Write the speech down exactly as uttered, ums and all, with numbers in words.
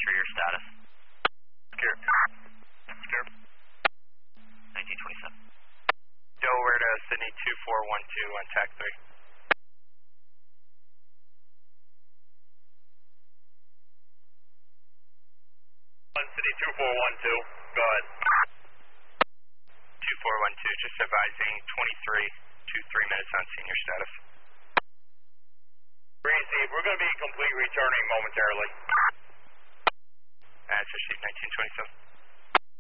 sure your status. Secure. Secure. nineteen twenty-seven. Delaware to Sydney two four one two on TAC three. On Sydney two four one two, go ahead. two four one two, just advising twenty-three, two three minutes on senior status. Receive, we're going to be complete returning momentarily. That's received nineteen twenty-seven.